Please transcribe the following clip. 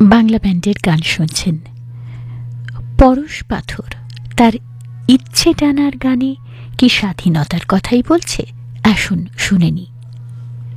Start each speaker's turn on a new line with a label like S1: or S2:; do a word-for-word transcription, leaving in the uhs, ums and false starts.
S1: বাংলা ব্যান্ডের গান শুনছেন। পরশ পাথর তার ইচ্ছে টানার গানে কি স্বাধীনতার কথাই বলছে? আসুন শুনে নি।